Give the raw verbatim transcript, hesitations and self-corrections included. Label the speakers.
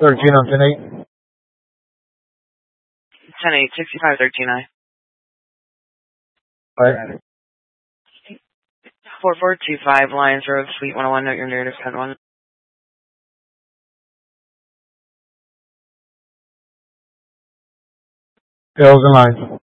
Speaker 1: thirteen on ten eight.
Speaker 2: ten eight, sixty-five thirteen I.
Speaker 1: Right.
Speaker 2: four four two five, Lions Road, Suite one oh one, note your narrative code one.
Speaker 1: Tails and lines.